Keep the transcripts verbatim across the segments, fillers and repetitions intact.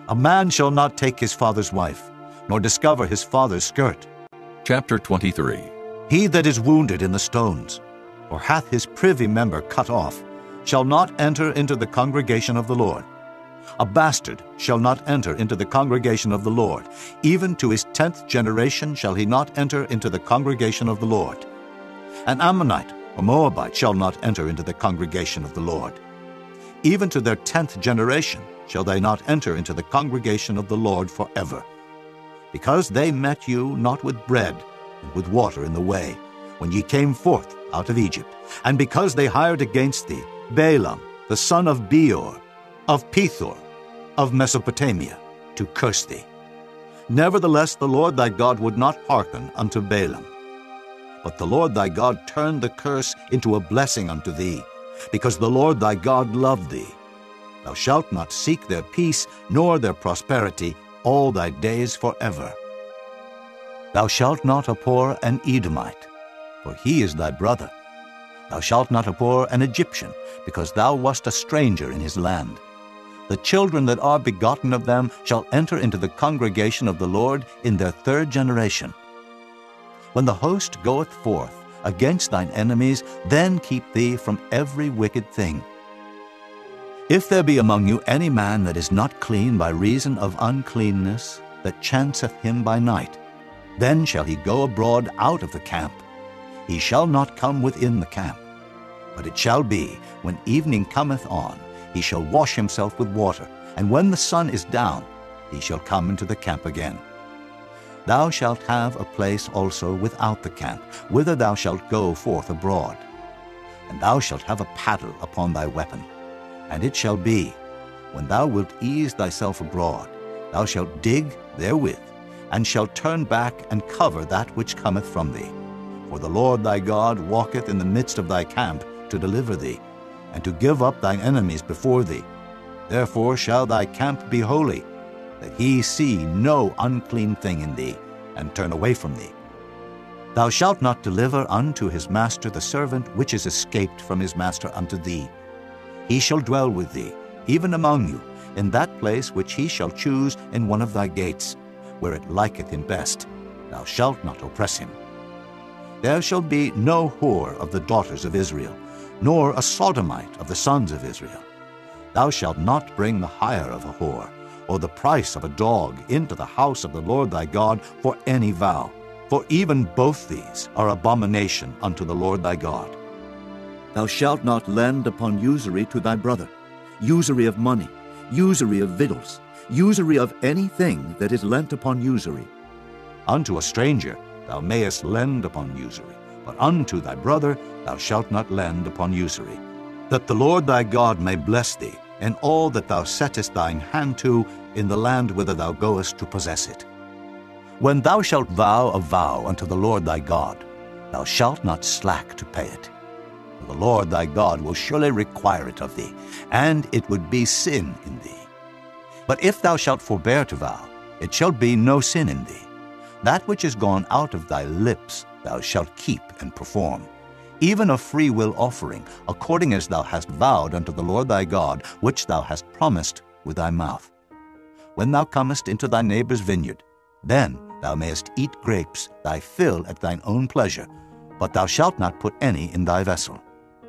A man shall not take his father's wife, nor discover his father's skirt. Chapter twenty-three. He that is wounded in the stones, or hath his privy member cut off, shall not enter into the congregation of the Lord. A bastard shall not enter into the congregation of the Lord. Even to his tenth generation shall he not enter into the congregation of the Lord. An Ammonite or Moabite shall not enter into the congregation of the Lord. Even to their tenth generation shall they not enter into the congregation of the Lord forever. Because they met you not with bread and with water in the way, when ye came forth out of Egypt, and because they hired against thee Balaam the son of Beor, of Pethor, of Mesopotamia, to curse thee. Nevertheless the Lord thy God would not hearken unto Balaam. But the Lord thy God turned the curse into a blessing unto thee, because the Lord thy God loved thee. Thou shalt not seek their peace nor their prosperity all thy days forever. Thou shalt not abhor an Edomite, for he is thy brother. Thou shalt not abhor an Egyptian, because thou wast a stranger in his land. The children that are begotten of them shall enter into the congregation of the Lord in their third generation. When the host goeth forth against thine enemies, then keep thee from every wicked thing. If there be among you any man that is not clean by reason of uncleanness, that chanceth him by night, then shall he go abroad out of the camp. He shall not come within the camp. But it shall be, when evening cometh on, he shall wash himself with water, and when the sun is down, he shall come into the camp again. Thou shalt have a place also without the camp, whither thou shalt go forth abroad. And thou shalt have a paddle upon thy weapon. And it shall be, when thou wilt ease thyself abroad, thou shalt dig therewith, and shalt turn back and cover that which cometh from thee. For the Lord thy God walketh in the midst of thy camp to deliver thee, and to give up thine enemies before thee. Therefore shall thy camp be holy, that he see no unclean thing in thee, and turn away from thee. Thou shalt not deliver unto his master the servant which is escaped from his master unto thee. He shall dwell with thee, even among you, in that place which he shall choose in one of thy gates, where it liketh him best. Thou shalt not oppress him. There shall be no whore of the daughters of Israel, nor a sodomite of the sons of Israel. Thou shalt not bring the hire of a whore, or the price of a dog into the house of the Lord thy God for any vow, for even both these are abomination unto the Lord thy God. Thou shalt not lend upon usury to thy brother, usury of money, usury of victuals, usury of anything that is lent upon usury. Unto a stranger thou mayest lend upon usury, but unto thy brother thou shalt not lend upon usury, that the Lord thy God may bless thee in all that thou settest thine hand to in the land whither thou goest to possess it. When thou shalt vow a vow unto the Lord thy God, thou shalt not slack to pay it. For the Lord thy God will surely require it of thee, and it would be sin in thee. But if thou shalt forbear to vow, it shall be no sin in thee. That which is gone out of thy lips thou shalt keep and perform, even a free will offering, according as thou hast vowed unto the Lord thy God, which thou hast promised with thy mouth. When thou comest into thy neighbor's vineyard, then thou mayest eat grapes, thy fill at thine own pleasure, but thou shalt not put any in thy vessel.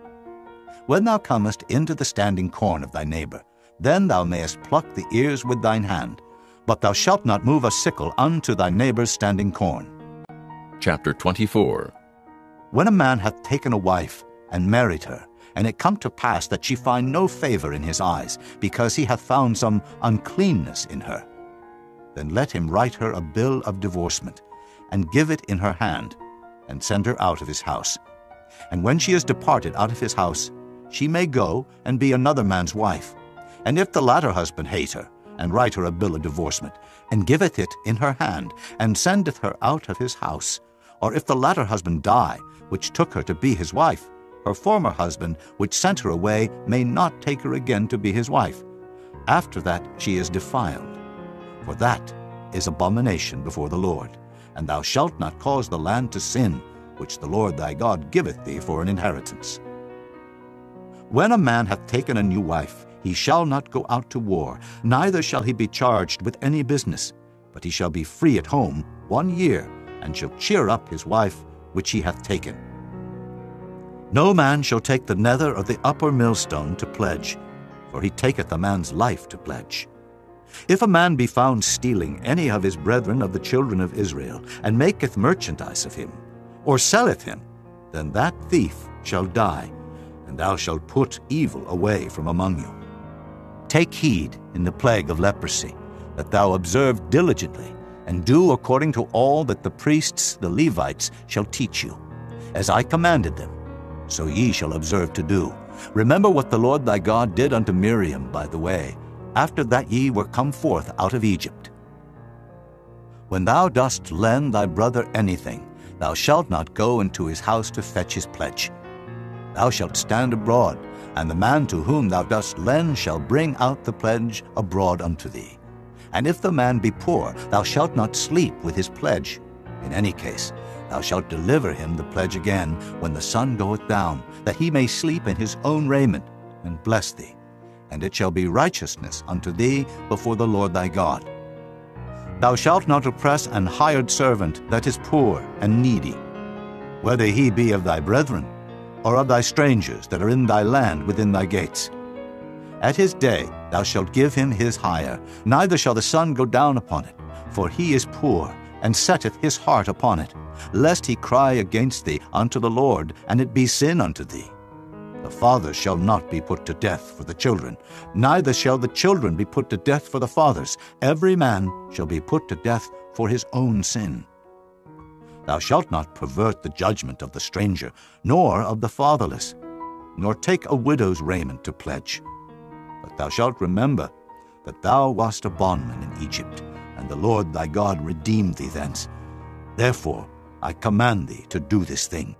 When thou comest into the standing corn of thy neighbor, then thou mayest pluck the ears with thine hand, but thou shalt not move a sickle unto thy neighbor's standing corn. Chapter twenty-four. When a man hath taken a wife and married her, and it come to pass that she find no favor in his eyes, because he hath found some uncleanness in her, then let him write her a bill of divorcement, and give it in her hand, and send her out of his house. And when she is departed out of his house, she may go and be another man's wife. And if the latter husband hate her, and write her a bill of divorcement, and giveth it in her hand, and sendeth her out of his house, or if the latter husband die, which took her to be his wife, her former husband, which sent her away, may not take her again to be his wife. After that she is defiled. For that is abomination before the Lord, and thou shalt not cause the land to sin, which the Lord thy God giveth thee for an inheritance. When a man hath taken a new wife, he shall not go out to war, neither shall he be charged with any business, but he shall be free at home one year, and shall cheer up his wife which he hath taken. No man shall take the nether or the upper millstone to pledge, for he taketh a man's life to pledge. If a man be found stealing any of his brethren of the children of Israel, and maketh merchandise of him, or selleth him, then that thief shall die, and thou shalt put evil away from among you. Take heed in the plague of leprosy, that thou observe diligently, and do according to all that the priests, the Levites, shall teach you. As I commanded them, so ye shall observe to do. Remember what the Lord thy God did unto Miriam by the way, after that ye were come forth out of Egypt. When thou dost lend thy brother anything, thou shalt not go into his house to fetch his pledge. Thou shalt stand abroad, and the man to whom thou dost lend shall bring out the pledge abroad unto thee. And if the man be poor, thou shalt not sleep with his pledge. In any case, thou shalt deliver him the pledge again when the sun goeth down, that he may sleep in his own raiment, and bless thee. And it shall be righteousness unto thee before the Lord thy God. Thou shalt not oppress an hired servant that is poor and needy, whether he be of thy brethren, or of thy strangers that are in thy land within thy gates. At his day thou shalt give him his hire, neither shall the sun go down upon it, for he is poor, and setteth his heart upon it, lest he cry against thee unto the Lord, and it be sin unto thee. The fathers shall not be put to death for the children, neither shall the children be put to death for the fathers. Every man shall be put to death for his own sin. Thou shalt not pervert the judgment of the stranger, nor of the fatherless, nor take a widow's raiment to pledge. But thou shalt remember that thou wast a bondman in Egypt, and the Lord thy God redeemed thee thence. Therefore I command thee to do this thing.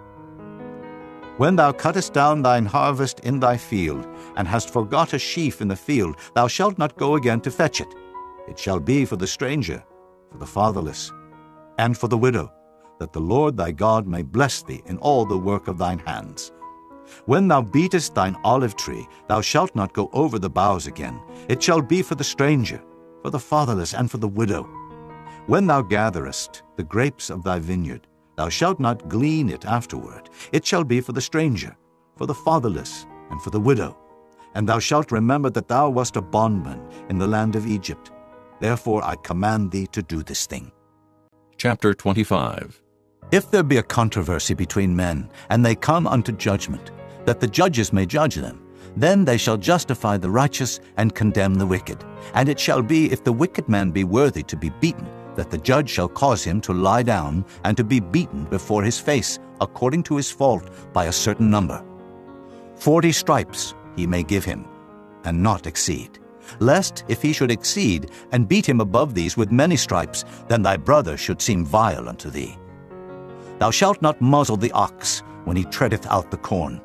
When thou cuttest down thine harvest in thy field, and hast forgot a sheaf in the field, thou shalt not go again to fetch it. It shall be for the stranger, for the fatherless, and for the widow, that the Lord thy God may bless thee in all the work of thine hands. When thou beatest thine olive tree, thou shalt not go over the boughs again. It shall be for the stranger, for the fatherless, and for the widow. When thou gatherest the grapes of thy vineyard, thou shalt not glean it afterward. It shall be for the stranger, for the fatherless, and for the widow. And thou shalt remember that thou wast a bondman in the land of Egypt. Therefore I command thee to do this thing. Chapter twenty-five. If there be a controversy between men, and they come unto judgment, that the judges may judge them, then they shall justify the righteous and condemn the wicked. And it shall be, if the wicked man be worthy to be beaten, that the judge shall cause him to lie down and to be beaten before his face, according to his fault, by a certain number. Forty stripes he may give him, and not exceed. Lest, if he should exceed, and beat him above these with many stripes, then thy brother should seem vile unto thee. Thou shalt not muzzle the ox when he treadeth out the corn.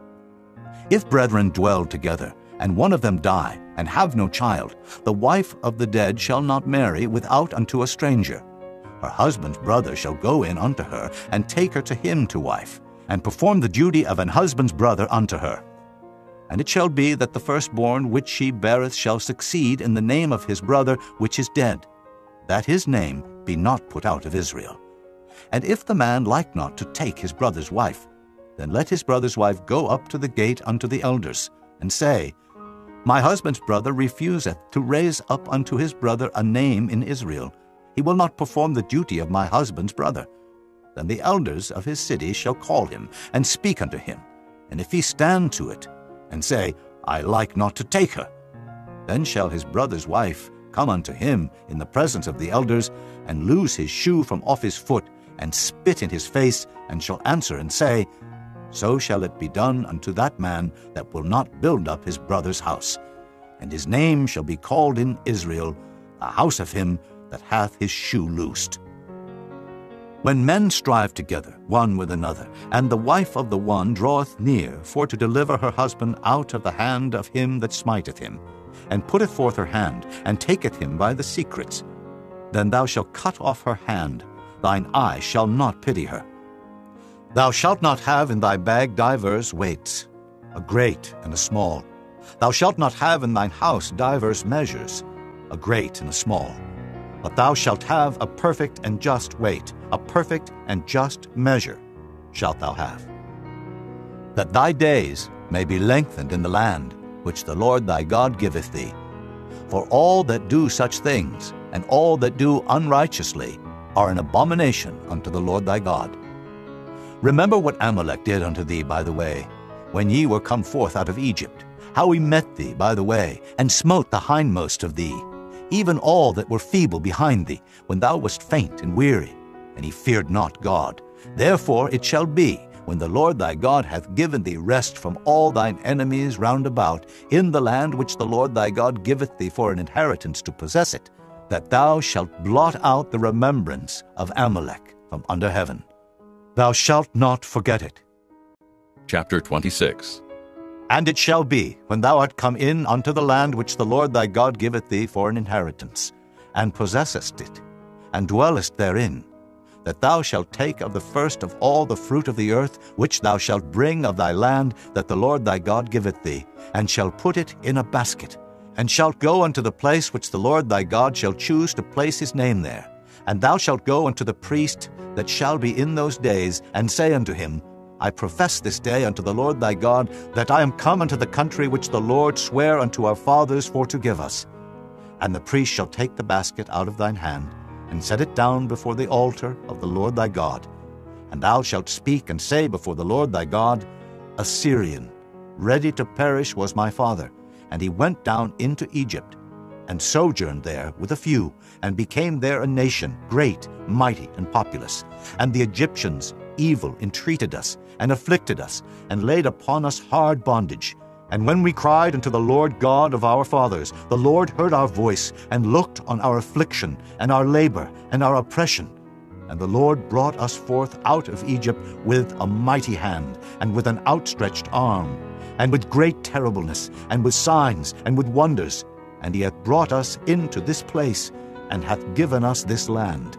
If brethren dwell together, and one of them die, and have no child, the wife of the dead shall not marry without unto a stranger. Her husband's brother shall go in unto her, and take her to him to wife, and perform the duty of an husband's brother unto her. And it shall be that the firstborn which she beareth shall succeed in the name of his brother which is dead, that his name be not put out of Israel. And if the man like not to take his brother's wife, then let his brother's wife go up to the gate unto the elders, and say, My husband's brother refuseth to raise up unto his brother a name in Israel. He will not perform the duty of my husband's brother. Then the elders of his city shall call him, and speak unto him. And if he stand to it, and say, I like not to take her, then shall his brother's wife come unto him in the presence of the elders, and loose his shoe from off his foot, and spit in his face, and shall answer and say, So shall it be done unto that man that will not build up his brother's house. And his name shall be called in Israel, a house of him that hath his shoe loosed. When men strive together one with another, and the wife of the one draweth near for to deliver her husband out of the hand of him that smiteth him, and putteth forth her hand, and taketh him by the secrets, then thou shalt cut off her hand, thine eye shall not pity her. Thou shalt not have in thy bag divers weights, a great and a small, Thou shalt not have in thine house divers measures, a great and a small, but thou shalt have a perfect and just weight, a perfect and just measure shalt thou have. That thy days may be lengthened in the land which the Lord thy God giveth thee. For all that do such things, and all that do unrighteously, are an abomination unto the Lord thy God. Remember what Amalek did unto thee by the way, when ye were come forth out of Egypt, how he met thee by the way, and smote the hindmost of thee, even all that were feeble behind thee, when thou wast faint and weary, and he feared not God. Therefore it shall be, when the Lord thy God hath given thee rest from all thine enemies round about, in the land which the Lord thy God giveth thee for an inheritance to possess it, that thou shalt blot out the remembrance of Amalek from under heaven. Thou shalt not forget it. Chapter twenty-six. And it shall be, when thou art come in unto the land which the Lord thy God giveth thee for an inheritance, and possessest it, and dwellest therein, that thou shalt take of the first of all the fruit of the earth, which thou shalt bring of thy land that the Lord thy God giveth thee, and shalt put it in a basket, and shalt go unto the place which the Lord thy God shall choose to place his name there. And thou shalt go unto the priest that shall be in those days, and say unto him, I profess this day unto the Lord thy God, that I am come unto the country which the Lord sware unto our fathers for to give us. And the priest shall take the basket out of thine hand, and set it down before the altar of the Lord thy God. And thou shalt speak and say before the Lord thy God, A Syrian, ready to perish, was my father, and he went down into Egypt, and sojourned there with a few, and became there a nation, great, mighty, and populous. And the Egyptians evil entreated us, and afflicted us, and laid upon us hard bondage. And when we cried unto the Lord God of our fathers, the Lord heard our voice, and looked on our affliction, and our labor, and our oppression. And the Lord brought us forth out of Egypt with a mighty hand, and with an outstretched arm, and with great terribleness, and with signs, and with wonders. And he hath brought us into this place, and hath given us this land,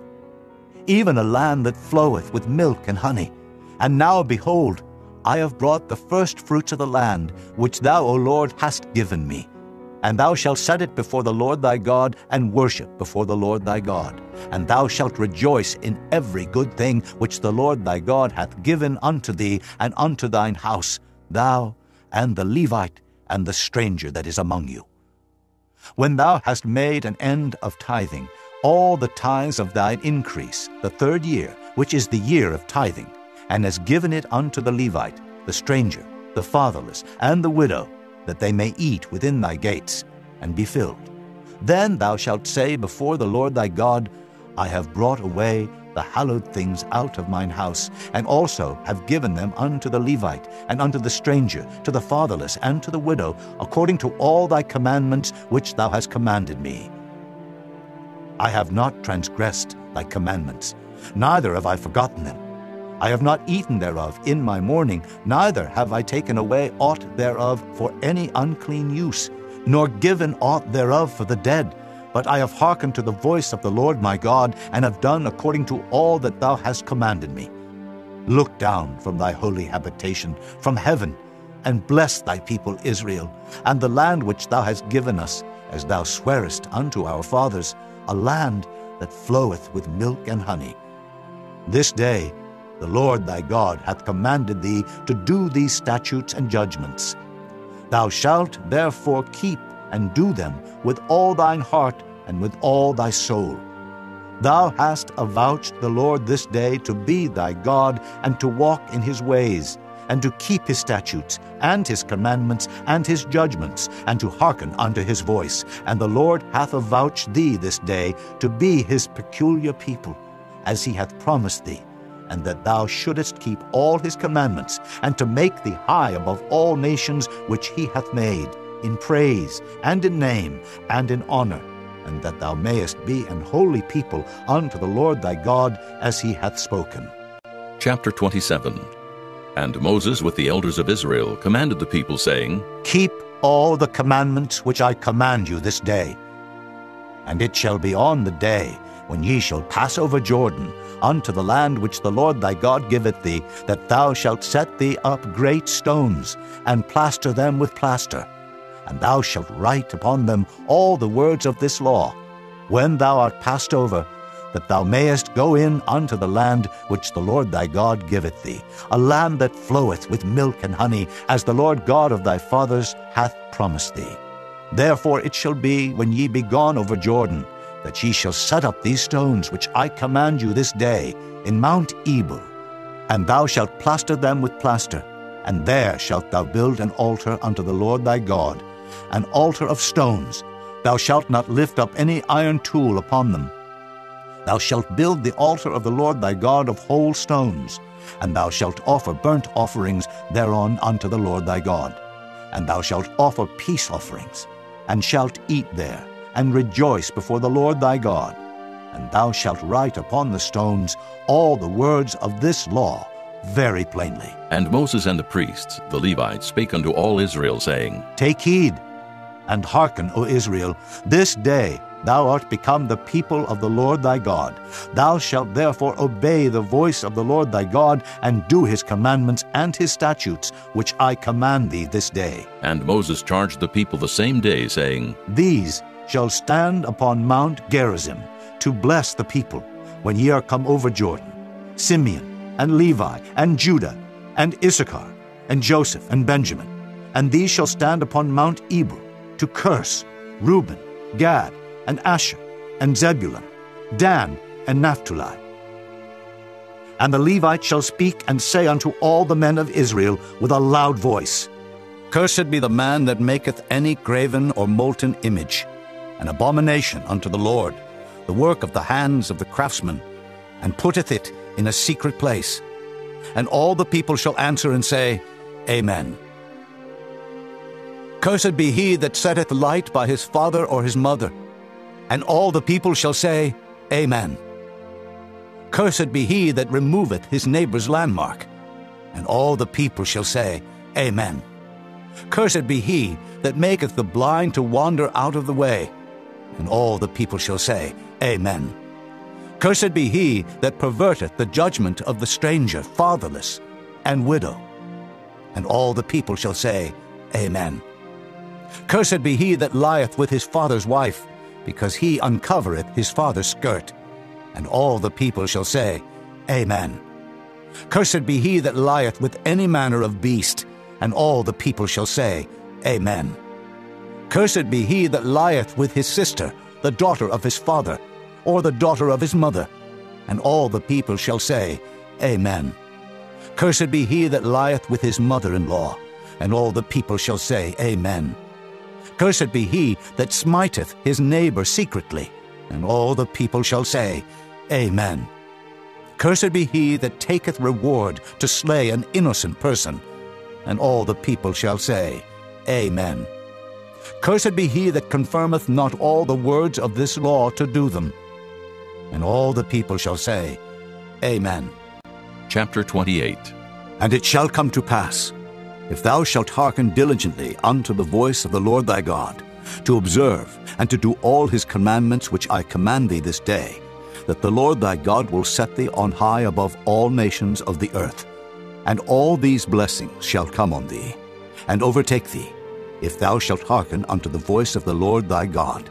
even a land that floweth with milk and honey. And now, behold, I have brought the first fruits of the land, which thou, O Lord, hast given me. And thou shalt set it before the Lord thy God, and worship before the Lord thy God. And thou shalt rejoice in every good thing which the Lord thy God hath given unto thee and unto thine house, thou and the Levite and the stranger that is among you. When thou hast made an end of tithing, all the tithes of thine increase, the third year, which is the year of tithing, and hast given it unto the Levite, the stranger, the fatherless, and the widow, that they may eat within thy gates, and be filled. Then thou shalt say before the Lord thy God, I have brought away the hallowed things out of mine house, and also have given them unto the Levite, and unto the stranger, to the fatherless, and to the widow, according to all thy commandments which thou hast commanded me. I have not transgressed thy commandments, neither have I forgotten them. I have not eaten thereof in my mourning, neither have I taken away aught thereof for any unclean use, nor given aught thereof for the dead. But I have hearkened to the voice of the Lord my God, and have done according to all that thou hast commanded me. Look down from thy holy habitation, from heaven, and bless thy people Israel, and the land which thou hast given us, as thou swarest unto our fathers, a land that floweth with milk and honey. This day the Lord thy God hath commanded thee to do these statutes and judgments. Thou shalt therefore keep and do them with all thine heart and with all thy soul. Thou hast avouched the Lord this day to be thy God, and to walk in his ways, and to keep his statutes, and his commandments, and his judgments, and to hearken unto his voice. And the Lord hath avouched thee this day to be his peculiar people, as he hath promised thee, and that thou shouldest keep all his commandments, and to make thee high above all nations which he hath made, in praise, and in name, and in honor, and that thou mayest be an holy people unto the Lord thy God, as he hath spoken. Chapter twenty-seven. And Moses with the elders of Israel commanded the people, saying, Keep all the commandments which I command you this day. And it shall be on the day when ye shall pass over Jordan, unto the land which the Lord thy God giveth thee, that thou shalt set thee up great stones, and plaster them with plaster. And thou shalt write upon them all the words of this law, when thou art passed over, that thou mayest go in unto the land which the Lord thy God giveth thee, a land that floweth with milk and honey, as the Lord God of thy fathers hath promised thee. Therefore it shall be, when ye be gone over Jordan, that ye shall set up these stones which I command you this day in Mount Ebal, and thou shalt plaster them with plaster, and there shalt thou build an altar unto the Lord thy God, an altar of stones. Thou shalt not lift up any iron tool upon them. Thou shalt build the altar of the Lord thy God of whole stones, and thou shalt offer burnt offerings thereon unto the Lord thy God. And thou shalt offer peace offerings, and shalt eat there, and rejoice before the Lord thy God. And thou shalt write upon the stones all the words of this law very plainly. And Moses and the priests, the Levites, spake unto all Israel, saying, Take heed, and hearken, O Israel, this day thou art become the people of the Lord thy God. Thou shalt therefore obey the voice of the Lord thy God, and do his commandments and his statutes, which I command thee this day. And Moses charged the people the same day, saying, These shall stand upon Mount Gerizim, to bless the people, when ye are come over Jordan, Simeon, and Levi, and Judah, and Issachar, and Joseph, and Benjamin. And these shall stand upon Mount Ebal, to curse Reuben, Gad, and Asher, and Zebulun, Dan, and Naphtali. And the Levites shall speak and say unto all the men of Israel with a loud voice, Cursed be the man that maketh any graven or molten image, an abomination unto the Lord, the work of the hands of the craftsman, and putteth it in a secret place. And all the people shall answer and say, Amen. Cursed be he that setteth light by his father or his mother. And all the people shall say, Amen. Cursed be he that removeth his neighbor's landmark. And all the people shall say, Amen. Cursed be he that maketh the blind to wander out of the way. And all the people shall say, Amen. Cursed be he that perverteth the judgment of the stranger, fatherless, and widow. And all the people shall say, Amen. Cursed be he that lieth with his father's wife, because he uncovereth his father's skirt. And all the people shall say, Amen. Cursed be he that lieth with any manner of beast, and all the people shall say, Amen. Cursed be he that lieth with his sister, the daughter of his father, or the daughter of his mother. And all the people shall say, Amen. Cursed be he that lieth with his mother-in-law, and all the people shall say, Amen. Cursed be he that smiteth his neighbor secretly, and all the people shall say, Amen. Cursed be he that taketh reward to slay an innocent person, and all the people shall say, Amen. Cursed be he that confirmeth not all the words of this law to do them. And all the people shall say, Amen. Chapter twenty-eight. And it shall come to pass, if thou shalt hearken diligently unto the voice of the Lord thy God, to observe and to do all his commandments which I command thee this day, that the Lord thy God will set thee on high above all nations of the earth. And all these blessings shall come on thee, and overtake thee, if thou shalt hearken unto the voice of the Lord thy God.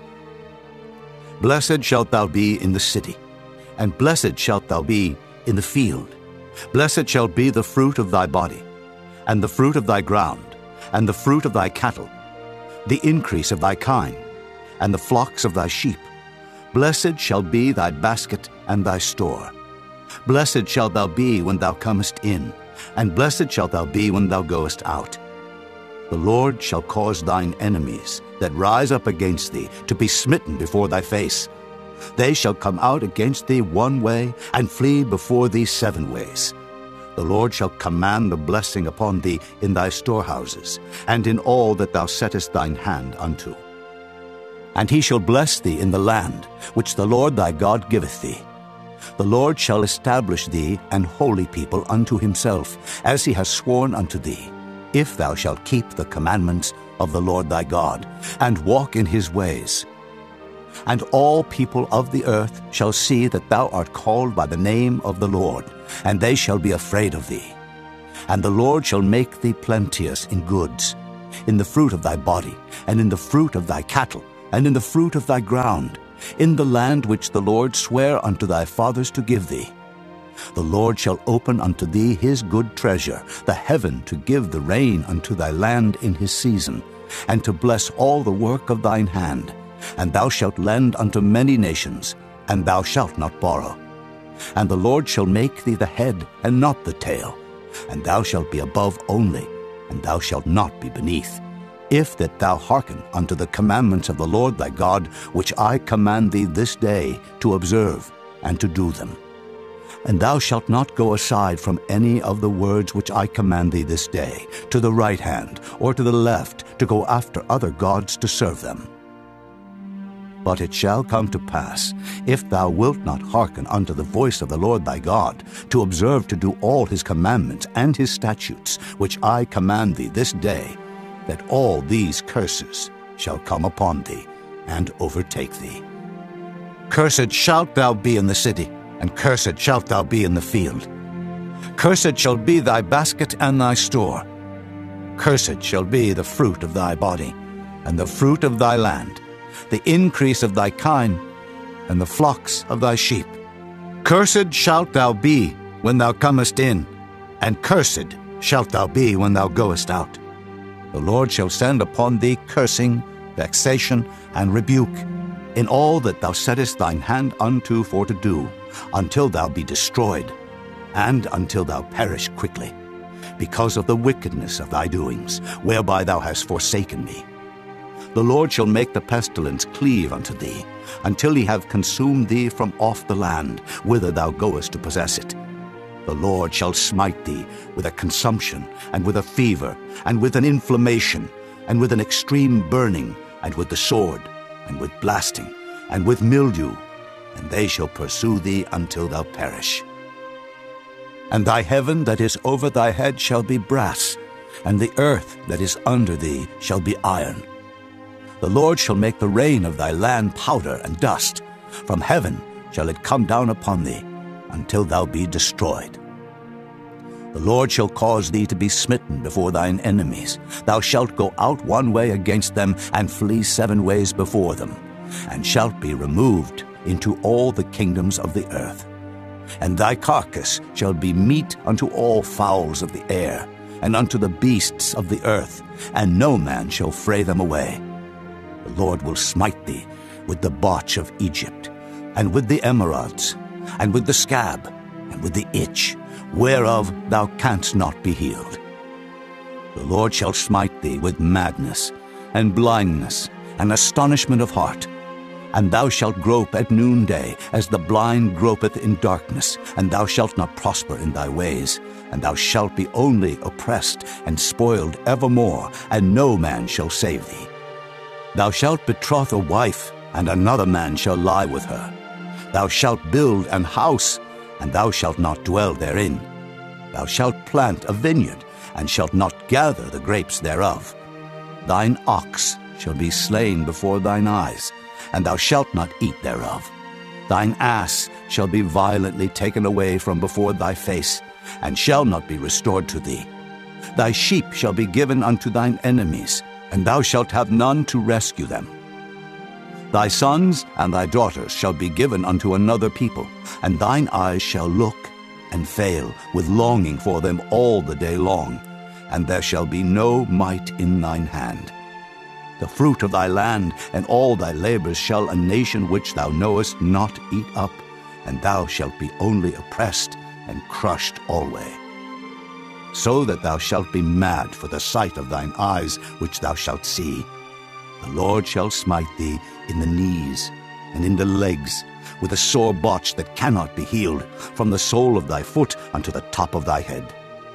Blessed shalt thou be in the city, and blessed shalt thou be in the field. Blessed shall be the fruit of thy body, and the fruit of thy ground, and the fruit of thy cattle, the increase of thy kine, and the flocks of thy sheep. Blessed shall be thy basket and thy store. Blessed shalt thou be when thou comest in, and blessed shalt thou be when thou goest out. The Lord shall cause thine enemies that rise up against thee to be smitten before thy face. They shall come out against thee one way, and flee before thee seven ways. The Lord shall command the blessing upon thee in thy storehouses, and in all that thou settest thine hand unto. And he shall bless thee in the land which the Lord thy God giveth thee. The Lord shall establish thee an holy people unto himself, as he has sworn unto thee, if thou shalt keep the commandments of the Lord thy God, and walk in his ways. And all people of the earth shall see that thou art called by the name of the Lord, and they shall be afraid of thee. And the Lord shall make thee plenteous in goods, in the fruit of thy body, and in the fruit of thy cattle, and in the fruit of thy ground, in the land which the Lord sware unto thy fathers to give thee. The Lord shall open unto thee his good treasure, the heaven to give the rain unto thy land in his season, and to bless all the work of thine hand. And thou shalt lend unto many nations, and thou shalt not borrow. And the Lord shall make thee the head, and not the tail. And thou shalt be above only, and thou shalt not be beneath, if that thou hearken unto the commandments of the Lord thy God, which I command thee this day to observe and to do them. And thou shalt not go aside from any of the words which I command thee this day, to the right hand or to the left, to go after other gods to serve them. But it shall come to pass, if thou wilt not hearken unto the voice of the Lord thy God, to observe to do all his commandments and his statutes, which I command thee this day, that all these curses shall come upon thee and overtake thee. Cursed shalt thou be in the city, and cursed shalt thou be in the field. Cursed shall be thy basket and thy store. Cursed shall be the fruit of thy body, and the fruit of thy land, the increase of thy kine, and the flocks of thy sheep. Cursed shalt thou be when thou comest in, and cursed shalt thou be when thou goest out. The Lord shall send upon thee cursing, vexation, and rebuke, in all that thou settest thine hand unto for to do, until thou be destroyed, and until thou perish quickly, because of the wickedness of thy doings, whereby thou hast forsaken me. The Lord shall make the pestilence cleave unto thee, until he have consumed thee from off the land, whither thou goest to possess it. The Lord shall smite thee with a consumption, and with a fever, and with an inflammation, and with an extreme burning, and with the sword, and with blasting, and with mildew, and they shall pursue thee until thou perish. And thy heaven that is over thy head shall be brass, and the earth that is under thee shall be iron. The Lord shall make the rain of thy land powder and dust. From heaven shall it come down upon thee, until thou be destroyed. The Lord shall cause thee to be smitten before thine enemies. Thou shalt go out one way against them, and flee seven ways before them, and shalt be removed into all the kingdoms of the earth. And thy carcass shall be meat unto all fowls of the air, and unto the beasts of the earth, and no man shall fray them away. The Lord will smite thee with the botch of Egypt, and with the emerods, and with the scab, and with the itch, whereof thou canst not be healed. The Lord shall smite thee with madness, and blindness, and astonishment of heart. And thou shalt grope at noonday, as the blind gropeth in darkness, and thou shalt not prosper in thy ways, and thou shalt be only oppressed and spoiled evermore, and no man shall save thee. Thou shalt betroth a wife, and another man shall lie with her. Thou shalt build an house, and thou shalt not dwell therein. Thou shalt plant a vineyard, and shalt not gather the grapes thereof. Thine ox shall be slain before thine eyes, and thou shalt not eat thereof. Thine ass shall be violently taken away from before thy face, and shall not be restored to thee. Thy sheep shall be given unto thine enemies, and thou shalt have none to rescue them. Thy sons and thy daughters shall be given unto another people, and thine eyes shall look and fail with longing for them all the day long, and there shall be no might in thine hand. The fruit of thy land and all thy labors shall a nation which thou knowest not eat up, and thou shalt be only oppressed and crushed alway. So that thou shalt be mad for the sight of thine eyes which thou shalt see. The Lord shall smite thee in the knees and in the legs, with a sore botch that cannot be healed, from the sole of thy foot unto the top of thy head.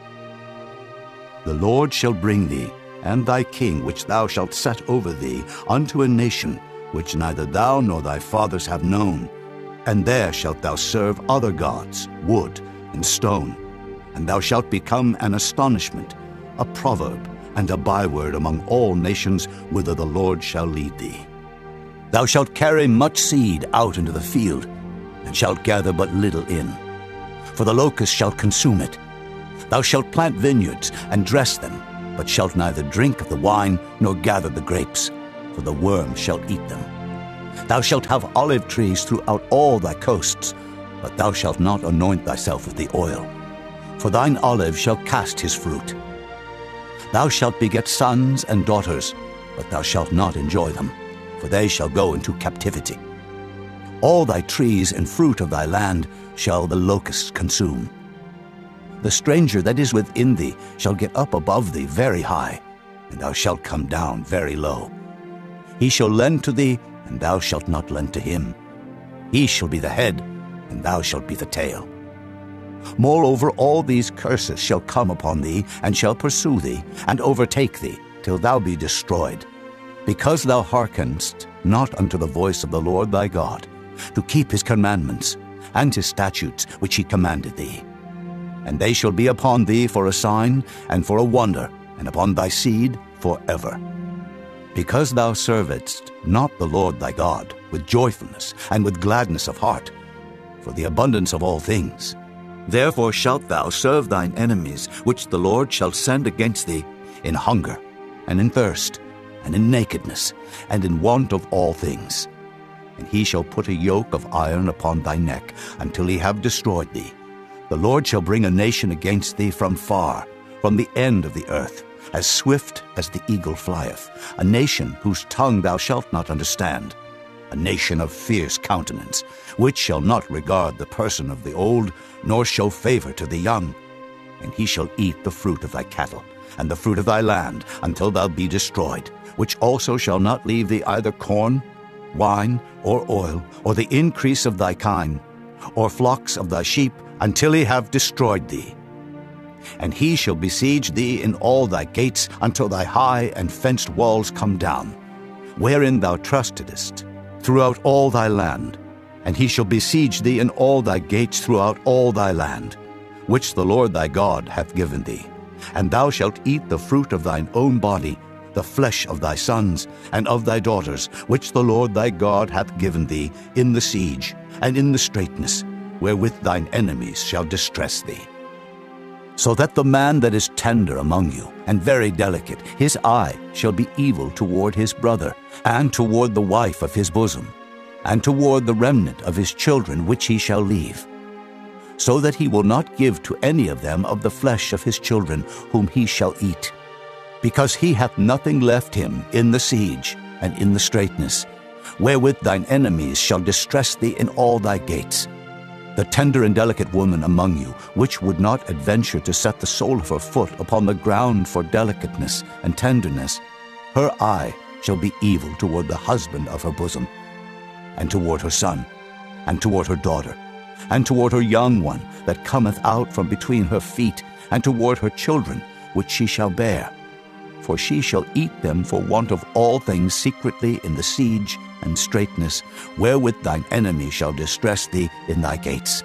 The Lord shall bring thee, and thy king which thou shalt set over thee, unto a nation which neither thou nor thy fathers have known, and there shalt thou serve other gods, wood and stone, and thou shalt become an astonishment, a proverb, and a byword among all nations whither the Lord shall lead thee. Thou shalt carry much seed out into the field, and shalt gather but little in. For the locust shall consume it. Thou shalt plant vineyards, and dress them, but shalt neither drink of the wine, nor gather the grapes, for the worm shall eat them. Thou shalt have olive trees throughout all thy coasts, but thou shalt not anoint thyself with the oil, for thine olive shall cast his fruit. Thou shalt beget sons and daughters, but thou shalt not enjoy them, for they shall go into captivity. All thy trees and fruit of thy land shall the locusts consume. The stranger that is within thee shall get up above thee very high, and thou shalt come down very low. He shall lend to thee, and thou shalt not lend to him. He shall be the head, and thou shalt be the tail. Moreover, all these curses shall come upon thee, and shall pursue thee, and overtake thee, till thou be destroyed, because thou hearkenedst not unto the voice of the Lord thy God, to keep his commandments, and his statutes which he commanded thee. And they shall be upon thee for a sign, and for a wonder, and upon thy seed forever. Because thou servedst not the Lord thy God with joyfulness and with gladness of heart, for the abundance of all things, therefore shalt thou serve thine enemies, which the Lord shall send against thee, in hunger, and in thirst, and in nakedness, and in want of all things. And he shall put a yoke of iron upon thy neck, until he have destroyed thee. The Lord shall bring a nation against thee from far, from the end of the earth, as swift as the eagle flieth, a nation whose tongue thou shalt not understand, a nation of fierce countenance, which shall not regard the person of the old, nor show favor to the young. And he shall eat the fruit of thy cattle, and the fruit of thy land, until thou be destroyed, which also shall not leave thee either corn, wine, or oil, or the increase of thy kine, or flocks of thy sheep, until he have destroyed thee. And he shall besiege thee in all thy gates, until thy high and fenced walls come down, wherein thou trustedest, throughout all thy land. And he shall besiege thee in all thy gates throughout all thy land, which the Lord thy God hath given thee. And thou shalt eat the fruit of thine own body, the flesh of thy sons and of thy daughters, which the Lord thy God hath given thee, in the siege and in the straitness, wherewith thine enemies shall distress thee. So that the man that is tender among you, and very delicate, his eye shall be evil toward his brother, and toward the wife of his bosom, and toward the remnant of his children which he shall leave, so that he will not give to any of them of the flesh of his children whom he shall eat, because he hath nothing left him in the siege and in the straitness, wherewith thine enemies shall distress thee in all thy gates. The tender and delicate woman among you, which would not adventure to set the sole of her foot upon the ground for delicateness and tenderness, her eye shall be evil toward the husband of her bosom, and toward her son, and toward her daughter, and toward her young one that cometh out from between her feet, and toward her children which she shall bear. For she shall eat them for want of all things secretly in the siege and straitness, wherewith thine enemy shall distress thee in thy gates.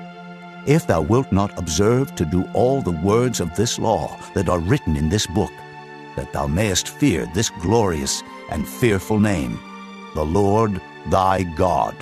If thou wilt not observe to do all the words of this law that are written in this book, that thou mayest fear this glorious and fearful name, the Lord thy God,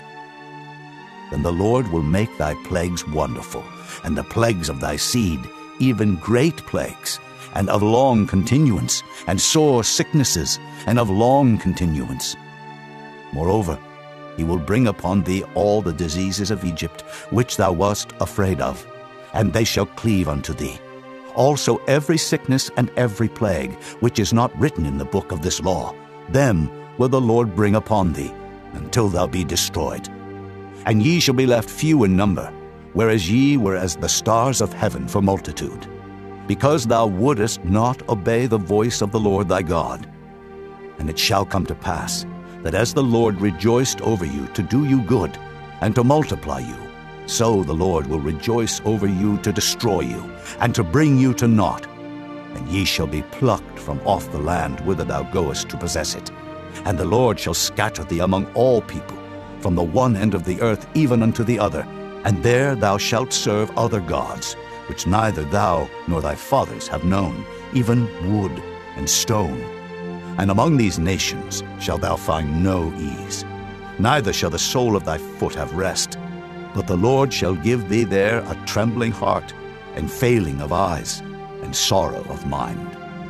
then the Lord will make thy plagues wonderful, and the plagues of thy seed, even great plagues, and of long continuance, and sore sicknesses, and of long continuance. Moreover, he will bring upon thee all the diseases of Egypt, which thou wast afraid of, and they shall cleave unto thee. Also every sickness and every plague, which is not written in the book of this law, them will the Lord bring upon thee, until thou be destroyed. And ye shall be left few in number, whereas ye were as the stars of heaven for multitude, because thou wouldest not obey the voice of the Lord thy God. And it shall come to pass, that as the Lord rejoiced over you to do you good, and to multiply you, so the Lord will rejoice over you to destroy you, and to bring you to naught. And ye shall be plucked from off the land whither thou goest to possess it. And the Lord shall scatter thee among all people, from the one end of the earth even unto the other, and there thou shalt serve other gods, which neither thou nor thy fathers have known, even wood and stone. And among these nations shalt thou find no ease. neither shall the sole of thy foot have rest. But the Lord shall give thee there a trembling heart, and failing of eyes, and sorrow of mind.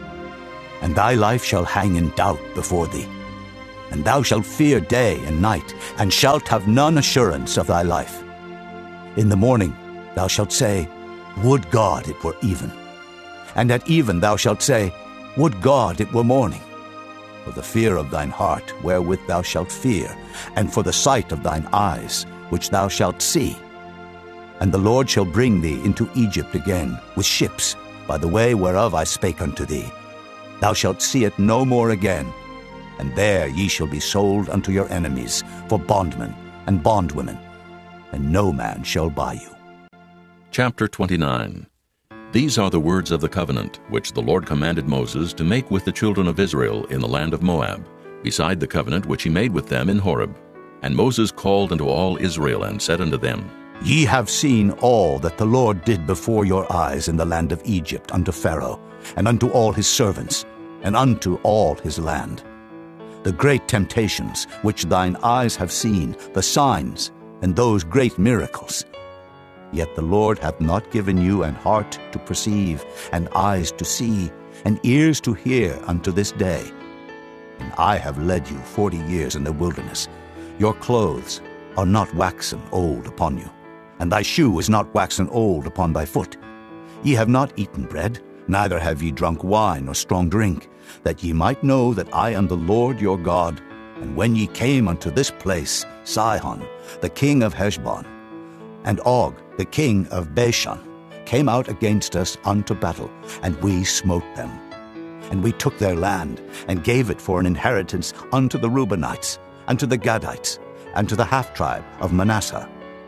And thy life shall hang in doubt before thee, and thou shalt fear day and night, and shalt have none assurance of thy life. In the morning thou shalt say, Would God it were even. And at even thou shalt say, Would God it were morning. For the fear of thine heart wherewith thou shalt fear, and for the sight of thine eyes which thou shalt see. And the Lord shall bring thee into Egypt again with ships, by the way whereof I spake unto thee. Thou shalt see it no more again, and there ye shall be sold unto your enemies for bondmen and bondwomen, and no man shall buy you. Chapter twenty-nine. These are the words of the covenant which the Lord commanded Moses to make with the children of Israel in the land of Moab, beside the covenant which he made with them in Horeb. And Moses called unto all Israel, and said unto them, Ye have seen all that the Lord did before your eyes in the land of Egypt unto Pharaoh, and unto all his servants, and unto all his land. The great temptations which thine eyes have seen, the signs, and those great miracles. Yet the Lord hath not given you an heart to perceive, and eyes to see, and ears to hear unto this day. And I have led you forty years in the wilderness. Your clothes are not waxen old upon you, and thy shoe is not waxen old upon thy foot. Ye have not eaten bread, neither have ye drunk wine or strong drink, that ye might know that I am the Lord your God. And when ye came unto this place, Sihon, the king of Heshbon, and Og, the king of Bashan, came out against us unto battle, and we smote them. And we took their land, and gave it for an inheritance unto the Reubenites, and to the Gadites, and to the half-tribe of Manasseh.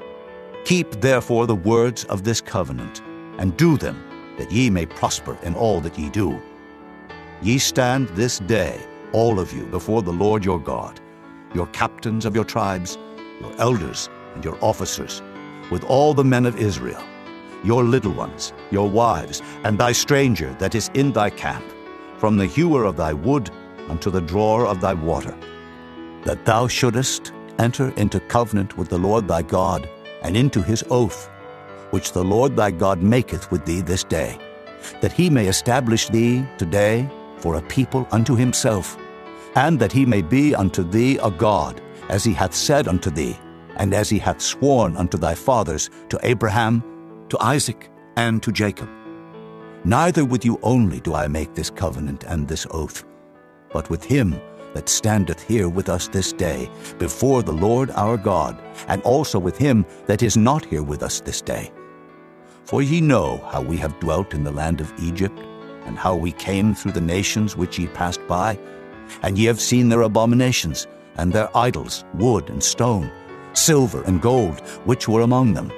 Keep therefore the words of this covenant, and do them, that ye may prosper in all that ye do. Ye stand this day, all of you, before the Lord your God, your captains of your tribes, your elders and your officers, with all the men of Israel, your little ones, your wives, and thy stranger that is in thy camp, from the hewer of thy wood unto the drawer of thy water, that thou shouldest enter into covenant with the Lord thy God, and into his oath, which the Lord thy God maketh with thee this day, that he may establish thee today for a people unto himself, and that he may be unto thee a God, as he hath said unto thee, and as he hath sworn unto thy fathers, to Abraham, to Isaac, and to Jacob. Neither with you only do I make this covenant and this oath, but with him that standeth here with us this day before the Lord our God, and also with him that is not here with us this day. For ye know how we have dwelt in the land of Egypt, and how we came through the nations which ye passed by, and ye have seen their abominations, and their idols, wood and stone, silver and gold, which were among them.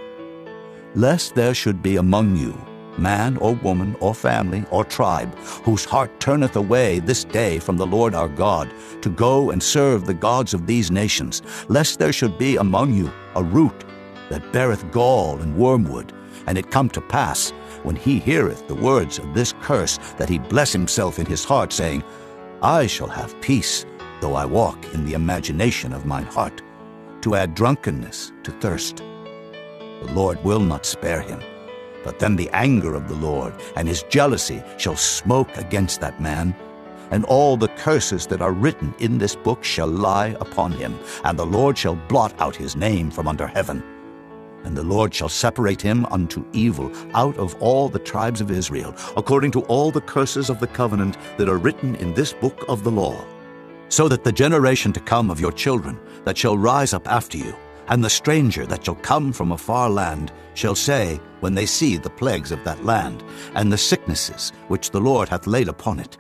Lest there should be among you man or woman or family or tribe, whose heart turneth away this day from the Lord our God, to go and serve the gods of these nations, lest there should be among you a root that beareth gall and wormwood, and it come to pass, when he heareth the words of this curse, that he bless himself in his heart, saying, I shall have peace, though I walk in the imagination of mine heart, to add drunkenness to thirst. The Lord will not spare him, but then the anger of the Lord and his jealousy shall smoke against that man, and all the curses that are written in this book shall lie upon him, and the Lord shall blot out his name from under heaven. And the Lord shall separate him unto evil out of all the tribes of Israel, according to all the curses of the covenant that are written in this book of the law, so that the generation to come of your children that shall rise up after you, and the stranger that shall come from a far land, shall say, when they see the plagues of that land, and the sicknesses which the Lord hath laid upon it,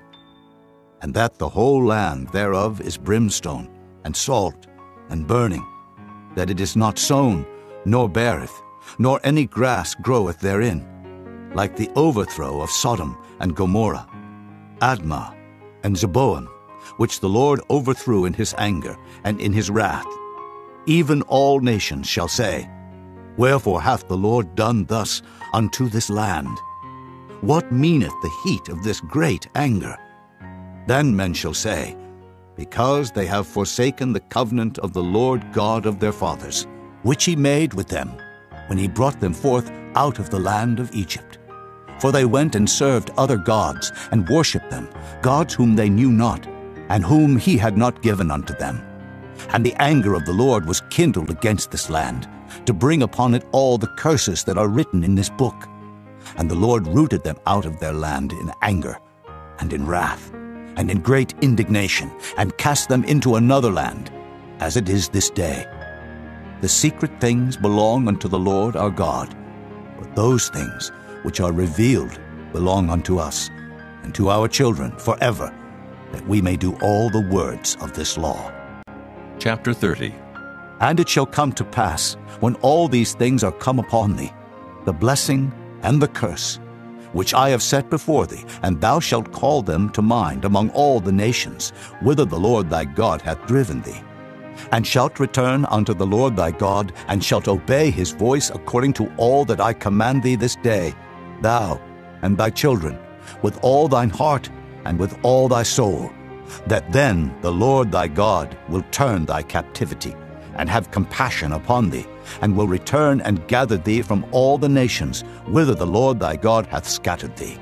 and that the whole land thereof is brimstone, and salt, and burning, that it is not sown, nor beareth, nor any grass groweth therein, like the overthrow of Sodom and Gomorrah, Admah, and Zeboim, which the Lord overthrew in his anger and in his wrath. Even all nations shall say, Wherefore hath the Lord done thus unto this land? What meaneth the heat of this great anger? Then men shall say, because they have forsaken the covenant of the Lord God of their fathers, which he made with them when he brought them forth out of the land of Egypt. For they went and served other gods, and worshipped them, gods whom they knew not, and whom he had not given unto them. And the anger of the Lord was kindled against this land, to bring upon it all the curses that are written in this book. And the Lord rooted them out of their land in anger, and in wrath, and in great indignation, and cast them into another land, as it is this day. The secret things belong unto the Lord our God, but those things which are revealed belong unto us, and to our children forever, that we may do all the words of this law. Chapter thirty. And it shall come to pass, when all these things are come upon thee, the blessing and the curse, which I have set before thee, and thou shalt call them to mind among all the nations, whither the Lord thy God hath driven thee, and shalt return unto the Lord thy God, and shalt obey his voice according to all that I command thee this day, thou and thy children, with all thine heart and with all thy soul, that then the Lord thy God will turn thy captivity, and have compassion upon thee, and will return and gather thee from all the nations whither the Lord thy God hath scattered thee.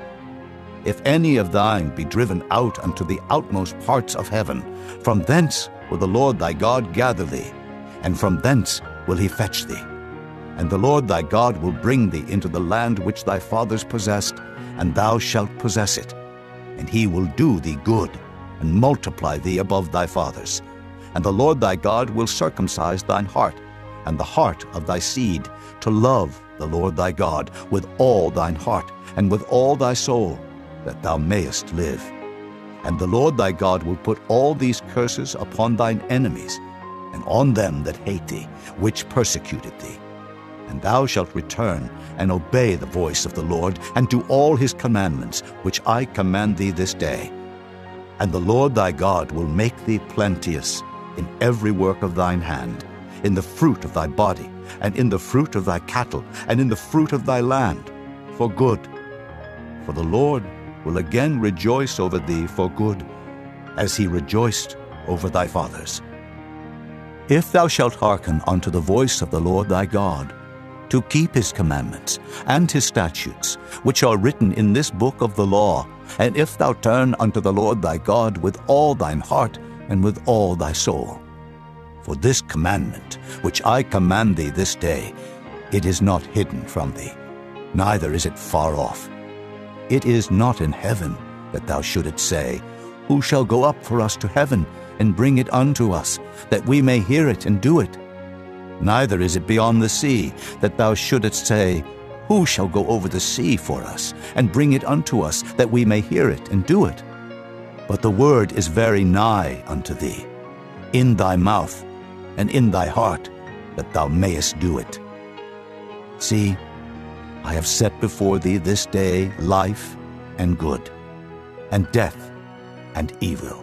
If any of thine be driven out unto the outmost parts of heaven, from thence will the Lord thy God gather thee, and from thence will he fetch thee. And the Lord thy God will bring thee into the land which thy fathers possessed, and thou shalt possess it. And he will do thee good, and multiply thee above thy fathers. And the Lord thy God will circumcise thine heart, and the heart of thy seed, to love the Lord thy God with all thine heart, and with all thy soul, that thou mayest live. And the Lord thy God will put all these curses upon thine enemies, and on them that hate thee, which persecuted thee. And thou shalt return and obey the voice of the Lord, and do all his commandments, which I command thee this day. And the Lord thy God will make thee plenteous in every work of thine hand, in the fruit of thy body, and in the fruit of thy cattle, and in the fruit of thy land, for good. For the Lord will again rejoice over thee for good, as he rejoiced over thy fathers. If thou shalt hearken unto the voice of the Lord thy God, to keep his commandments and his statutes, which are written in this book of the law, and if thou turn unto the Lord thy God with all thine heart and with all thy soul. For this commandment, which I command thee this day, it is not hidden from thee, neither is it far off. It is not in heaven, that thou shouldest say, Who shall go up for us to heaven, and bring it unto us, that we may hear it and do it? Neither is it beyond the sea, that thou shouldest say, Who shall go over the sea for us, and bring it unto us, that we may hear it and do it? But the word is very nigh unto thee, in thy mouth and in thy heart, that thou mayest do it. See, I have set before thee this day life and good, and death and evil.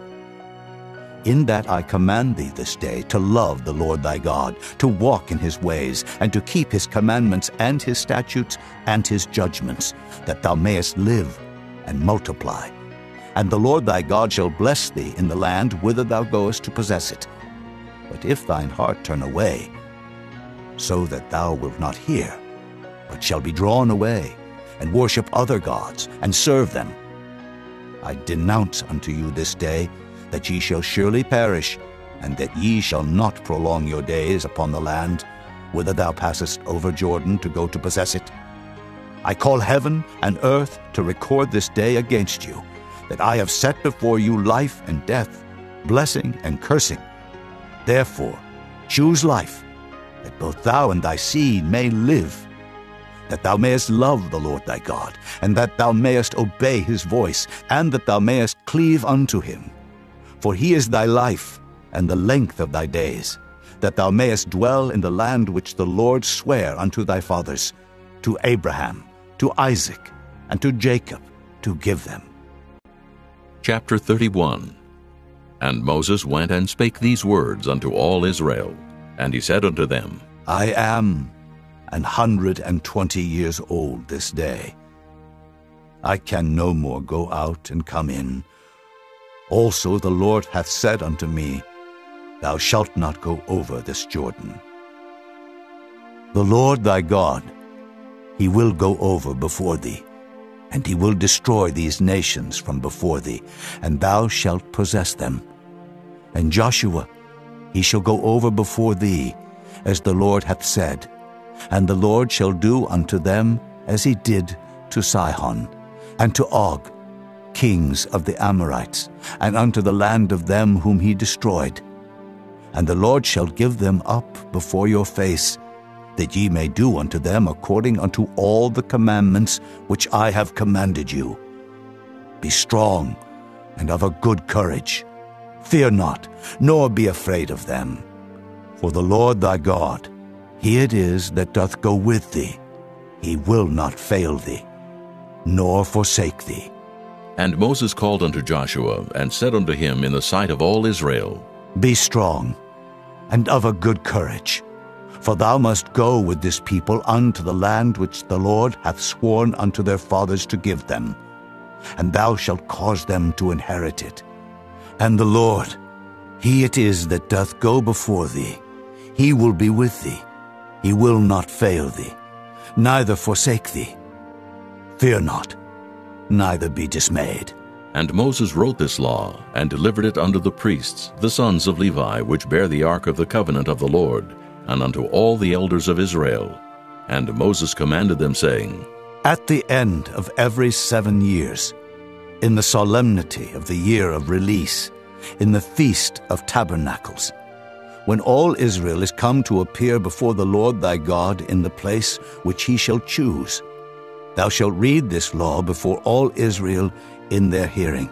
In that I command thee this day to love the Lord thy God, to walk in his ways, and to keep his commandments and his statutes and his judgments, that thou mayest live and multiply. And the Lord thy God shall bless thee in the land whither thou goest to possess it. But if thine heart turn away, so that thou wilt not hear, but shall be drawn away, and worship other gods, and serve them, I denounce unto you this day that ye shall surely perish, and that ye shall not prolong your days upon the land, whither thou passest over Jordan to go to possess it. I call heaven and earth to record this day against you, that I have set before you life and death, blessing and cursing. Therefore choose life, that both thou and thy seed may live, that thou mayest love the Lord thy God, and that thou mayest obey his voice, and that thou mayest cleave unto him. For he is thy life, and the length of thy days, that thou mayest dwell in the land which the Lord sware unto thy fathers, to Abraham, to Isaac, and to Jacob, to give them. Chapter thirty-one. And Moses went and spake these words unto all Israel. And he said unto them, I am an hundred and twenty years old this day. I can no more go out and come in, Also the Lord hath said unto me, Thou shalt not go over this Jordan. The Lord thy God, he will go over before thee, and he will destroy these nations from before thee, and thou shalt possess them. And Joshua, he shall go over before thee, as the Lord hath said, and the Lord shall do unto them as he did to Sihon, and to Og, kings of the Amorites, and unto the land of them whom he destroyed. And the Lord shall give them up before your face, that ye may do unto them according unto all the commandments which I have commanded you. Be strong and of a good courage. Fear not, nor be afraid of them. For the Lord thy God, he it is that doth go with thee. He will not fail thee, nor forsake thee. And Moses called unto Joshua, and said unto him in the sight of all Israel, Be strong, and of a good courage, for thou must go with this people unto the land which the Lord hath sworn unto their fathers to give them, and thou shalt cause them to inherit it. And the Lord, he it is that doth go before thee, he will be with thee, he will not fail thee, neither forsake thee. Fear not, neither be dismayed. And Moses wrote this law, and delivered it unto the priests, the sons of Levi, which bear the ark of the covenant of the Lord, and unto all the elders of Israel. And Moses commanded them, saying, At the end of every seven years, in the solemnity of the year of release, in the feast of tabernacles, when all Israel is come to appear before the Lord thy God in the place which he shall choose, thou shalt read this law before all Israel in their hearing.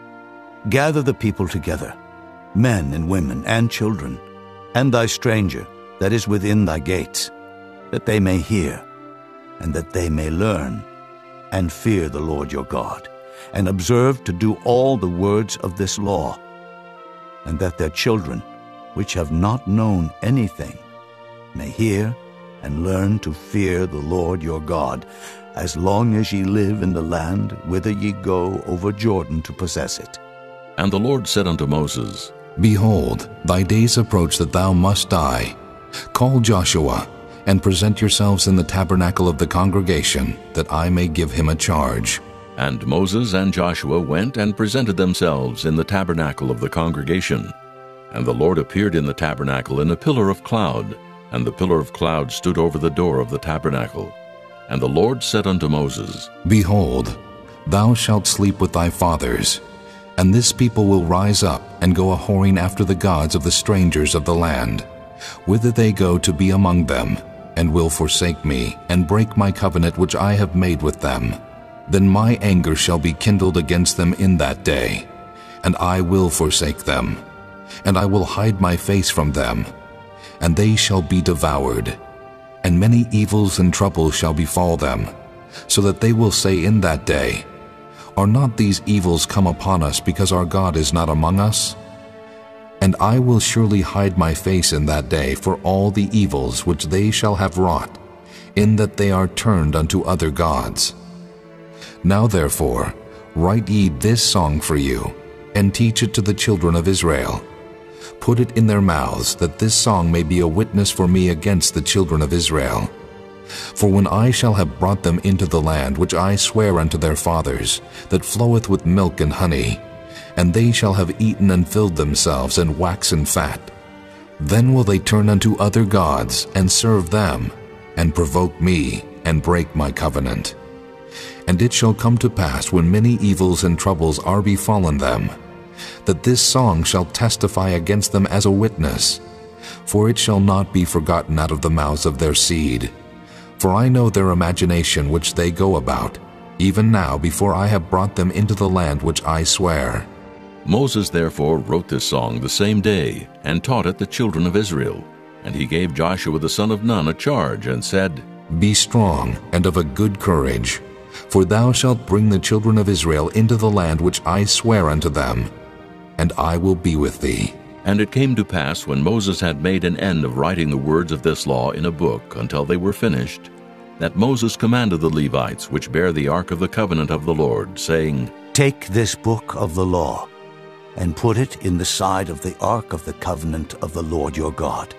Gather the people together, men and women and children, and thy stranger that is within thy gates, that they may hear, and that they may learn, and fear the Lord your God, and observe to do all the words of this law, and that their children, which have not known anything, may hear and learn to fear the Lord your God, as long as ye live in the land whither ye go over Jordan to possess it. And the Lord said unto Moses, Behold, thy days approach that thou must die. Call Joshua, and present yourselves in the tabernacle of the congregation, that I may give him a charge. And Moses and Joshua went and presented themselves in the tabernacle of the congregation. And the Lord appeared in the tabernacle in a pillar of cloud, and the pillar of cloud stood over the door of the tabernacle. And the Lord said unto Moses, Behold, thou shalt sleep with thy fathers, and this people will rise up and go a-whoring after the gods of the strangers of the land, whither they go to be among them, and will forsake me, and break my covenant which I have made with them. Then my anger shall be kindled against them in that day, and I will forsake them, and I will hide my face from them, and they shall be devoured. And many evils and troubles shall befall them, so that they will say in that day, Are not these evils come upon us because our God is not among us? And I will surely hide my face in that day for all the evils which they shall have wrought, in that they are turned unto other gods. Now therefore, write ye this song for you, and teach it to the children of Israel. Put it in their mouths, that this song may be a witness for me against the children of Israel. For when I shall have brought them into the land which I swear unto their fathers, that floweth with milk and honey, and they shall have eaten and filled themselves and waxen fat, then will they turn unto other gods and serve them, and provoke me, and break my covenant. And it shall come to pass, when many evils and troubles are befallen them, that this song shall testify against them as a witness, for it shall not be forgotten out of the mouths of their seed. For I know their imagination which they go about, even now before I have brought them into the land which I swear. Moses therefore wrote this song the same day, and taught it the children of Israel. And he gave Joshua the son of Nun a charge, and said, Be strong and of a good courage, for thou shalt bring the children of Israel into the land which I swear unto them, and I will be with thee. And it came to pass, when Moses had made an end of writing the words of this law in a book until they were finished, that Moses commanded the Levites, which bear the ark of the covenant of the Lord, saying, Take this book of the law, and put it in the side of the ark of the covenant of the Lord your God,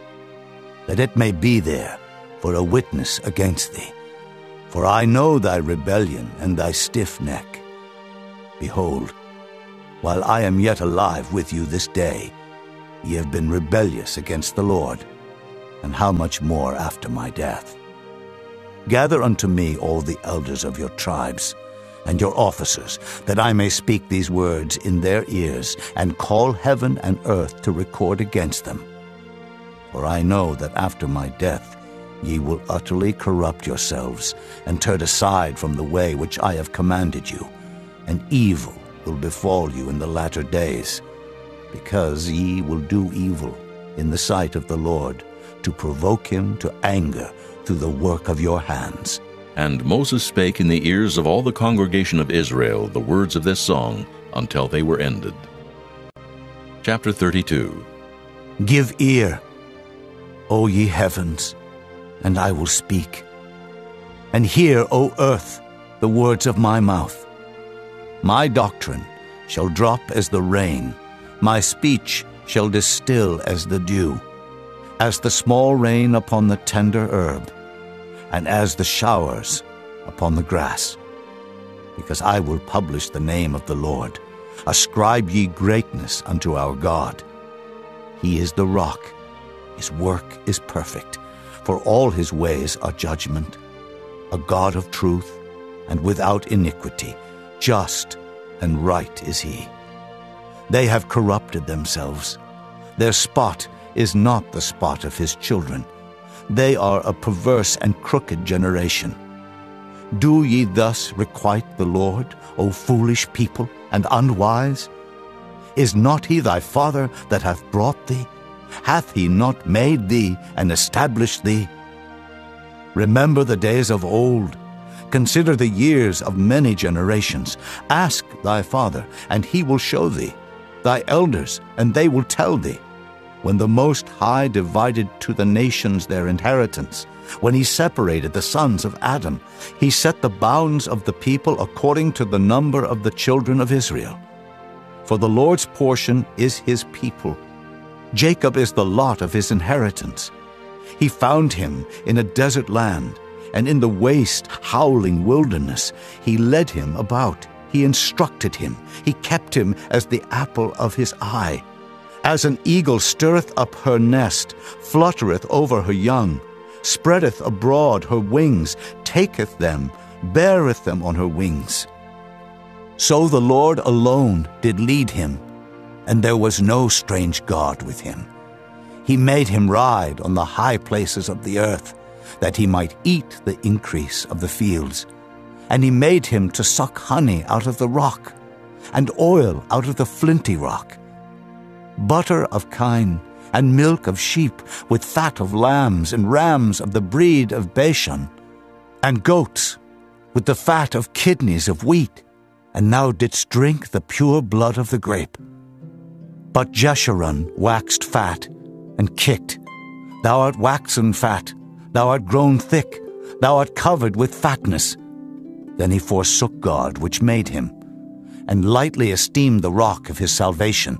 that it may be there for a witness against thee. For I know thy rebellion and thy stiff neck. Behold, while I am yet alive with you this day, ye have been rebellious against the Lord, and how much more after my death? Gather unto me all the elders of your tribes, and your officers, that I may speak these words in their ears, and call heaven and earth to record against them. For I know that after my death ye will utterly corrupt yourselves, and turn aside from the way which I have commanded you, and evil will befall you in the latter days, because ye will do evil in the sight of the Lord, to provoke him to anger through the work of your hands. And Moses spake in the ears of all the congregation of Israel the words of this song until they were ended. Chapter thirty-two. Give ear, O ye heavens, and I will speak. And hear, O earth, the words of my mouth. My doctrine shall drop as the rain, my speech shall distill as the dew, as the small rain upon the tender herb, and as the showers upon the grass. Because I will publish the name of the Lord. Ascribe ye greatness unto our God. He is the rock, his work is perfect, for all his ways are judgment. A God of truth, and without iniquity, just and right is he. They have corrupted themselves. Their spot is not the spot of his children. They are a perverse and crooked generation. Do ye thus requite the Lord, O foolish people, and unwise? Is not he thy father that hath brought thee? Hath he not made thee and established thee? Remember the days of old. Consider the years of many generations. Ask thy father, and he will show thee, thy elders, and they will tell thee. When the Most High divided to the nations their inheritance, when he separated the sons of Adam, he set the bounds of the people according to the number of the children of Israel. For the Lord's portion is his people. Jacob is the lot of his inheritance. He found him in a desert land, and in the waste, howling wilderness. He led him about. He instructed him. He kept him as the apple of his eye. As an eagle stirreth up her nest, fluttereth over her young, spreadeth abroad her wings, taketh them, beareth them on her wings. So the Lord alone did lead him, and there was no strange God with him. He made him ride on the high places of the earth, that he might eat the increase of the fields. And he made him to suck honey out of the rock, and oil out of the flinty rock. Butter of kine, and milk of sheep, with fat of lambs, and rams of the breed of Bashan, and goats, with the fat of kidneys of wheat, and thou didst drink the pure blood of the grape. But Jeshurun waxed fat, and kicked. Thou art waxen fat, thou art grown thick, thou art covered with fatness. Then he forsook God which made him, and lightly esteemed the rock of his salvation.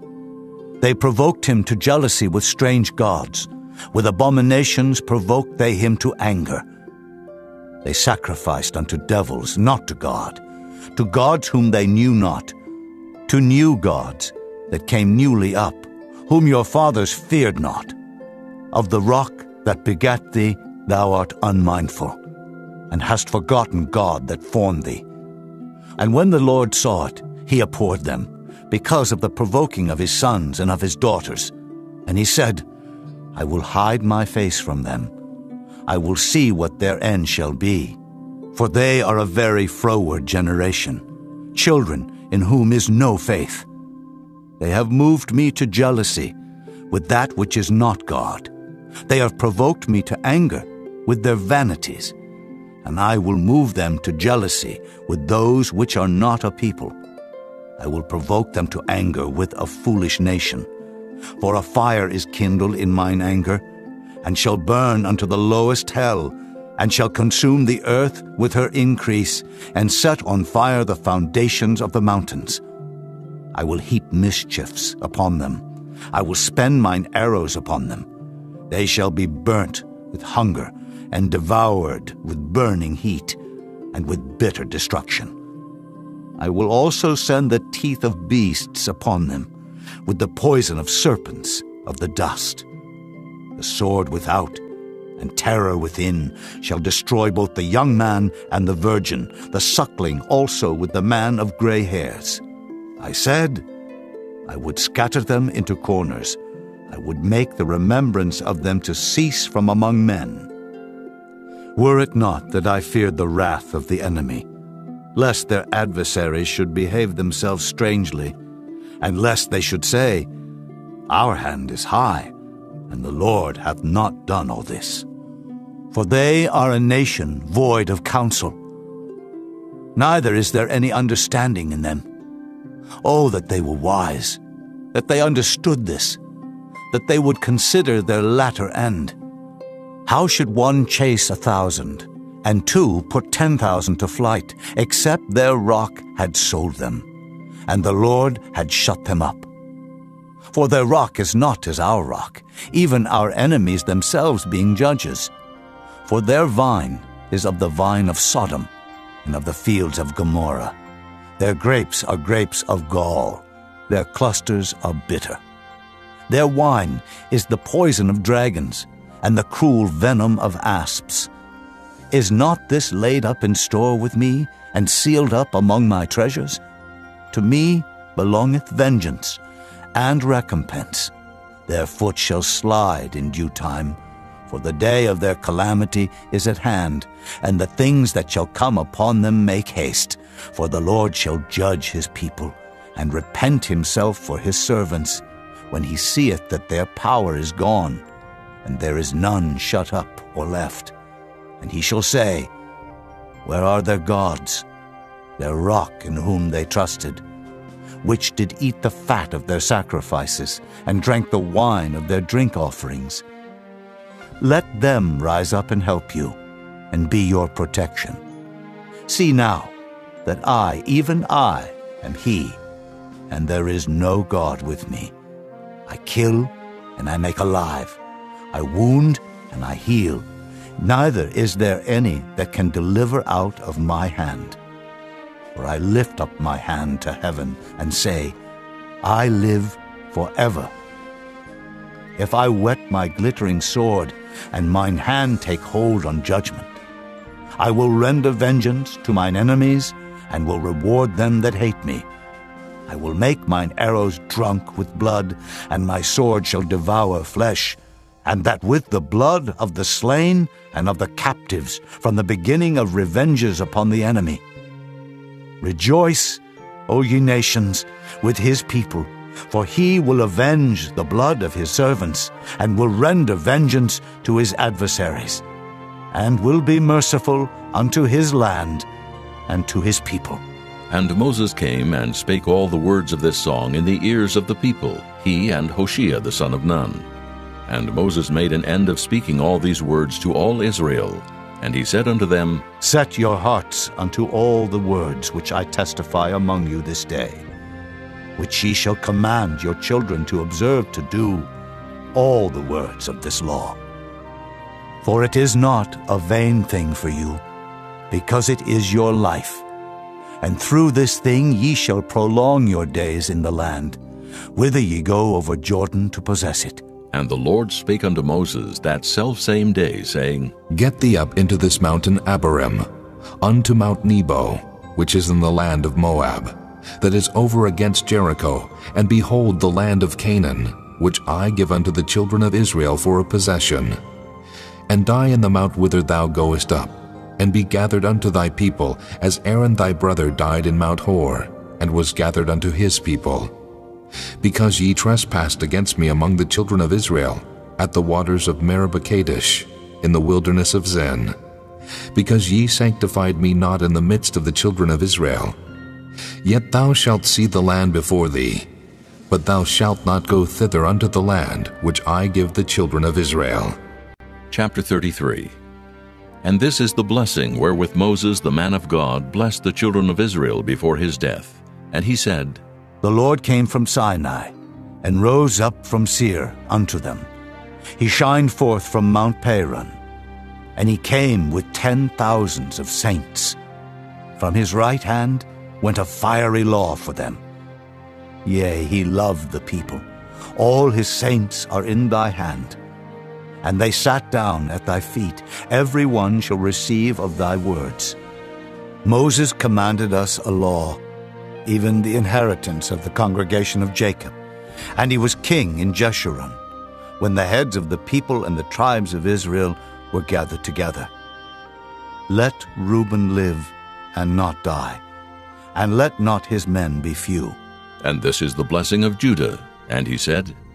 They provoked him to jealousy with strange gods. With abominations provoked they him to anger. They sacrificed unto devils, not to God, to gods whom they knew not, to new gods that came newly up, whom your fathers feared not. Of the rock that begat thee thou art unmindful, and hast forgotten God that formed thee. And when the Lord saw it, he abhorred them, because of the provoking of his sons and of his daughters. And he said, I will hide my face from them. I will see what their end shall be. For they are a very froward generation, children in whom is no faith. They have moved me to jealousy with that which is not God. They have provoked me to anger with their vanities. And I will move them to jealousy with those which are not a people. I will provoke them to anger with a foolish nation. For a fire is kindled in mine anger, and shall burn unto the lowest hell, and shall consume the earth with her increase, and set on fire the foundations of the mountains. I will heap mischiefs upon them. I will spend mine arrows upon them. They shall be burnt with hunger, and devoured with burning heat, and with bitter destruction. I will also send the teeth of beasts upon them, with the poison of serpents of the dust. The sword without and terror within shall destroy both the young man and the virgin, the suckling also with the man of gray hairs. I said, I would scatter them into corners. I would make the remembrance of them to cease from among men. Were it not that I feared the wrath of the enemy, lest their adversaries should behave themselves strangely, and lest they should say, Our hand is high, and the Lord hath not done all this. For they are a nation void of counsel, neither is there any understanding in them. Oh, that they were wise, that they understood this, that they would consider their latter end. How should one chase a thousand, and two put ten thousand to flight, except their rock had sold them, and the Lord had shut them up? For their rock is not as our rock, even our enemies themselves being judges. For their vine is of the vine of Sodom, and of the fields of Gomorrah. Their grapes are grapes of gall, their clusters are bitter. Their wine is the poison of dragons, and the cruel venom of asps. Is not this laid up in store with me, and sealed up among my treasures? To me belongeth vengeance and recompense. Their foot shall slide in due time, for the day of their calamity is at hand, and the things that shall come upon them make haste. For the Lord shall judge his people, and repent himself for his servants, when he seeth that their power is gone, and there is none shut up or left. And he shall say, Where are their gods, their rock in whom they trusted, which did eat the fat of their sacrifices, and drank the wine of their drink offerings? Let them rise up and help you, and be your protection. See now that I, even I, am he, and there is no God with me. I kill, and I make alive. I wound, and I heal. Neither is there any that can deliver out of my hand. For I lift up my hand to heaven, and say, I live forever. If I whet my glittering sword, and mine hand take hold on judgment, I will render vengeance to mine enemies, and will reward them that hate me. I will make mine arrows drunk with blood, and my sword shall devour flesh, and that with the blood of the slain and of the captives, from the beginning of revenges upon the enemy. Rejoice, O ye nations, with his people, for he will avenge the blood of his servants, and will render vengeance to his adversaries, and will be merciful unto his land and to his people. And Moses came and spake all the words of this song in the ears of the people, he and Hoshea the son of Nun. And Moses made an end of speaking all these words to all Israel. And he said unto them, Set your hearts unto all the words which I testify among you this day, which ye shall command your children to observe to do, all the words of this law. For it is not a vain thing for you, because it is your life. And through this thing ye shall prolong your days in the land, whither ye go over Jordan to possess it. And the Lord spake unto Moses that selfsame day, saying, Get thee up into this mountain Abarim, unto Mount Nebo, which is in the land of Moab, that is over against Jericho, and behold the land of Canaan, which I give unto the children of Israel for a possession. And die in the mount whither thou goest up, and be gathered unto thy people, as Aaron thy brother died in Mount Hor, and was gathered unto his people. Because ye trespassed against me among the children of Israel, at the waters of Meribah Kadesh, in the wilderness of Zin. Because ye sanctified me not in the midst of the children of Israel. Yet thou shalt see the land before thee, but thou shalt not go thither unto the land which I give the children of Israel. Chapter thirty-three. And this is the blessing wherewith Moses the man of God blessed the children of Israel before his death. And he said, The Lord came from Sinai, and rose up from Seir unto them. He shined forth from Mount Paran, and he came with ten thousands of saints. From his right hand went a fiery law for them. Yea, he loved the people. All his saints are in thy hand. And they sat down at thy feet. Every one shall receive of thy words. Moses commanded us a law, even the inheritance of the congregation of Jacob. And he was king in Jeshurun, when the heads of the people and the tribes of Israel were gathered together. Let Reuben live and not die, and let not his men be few. And this is the blessing of Judah. And he said,